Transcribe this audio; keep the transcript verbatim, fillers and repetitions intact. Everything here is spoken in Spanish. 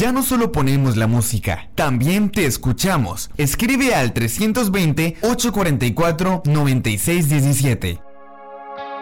Ya no solo ponemos la música, también te escuchamos. Escribe al trescientos veinte, ochocientos cuarenta y cuatro, noventa y seis diecisiete.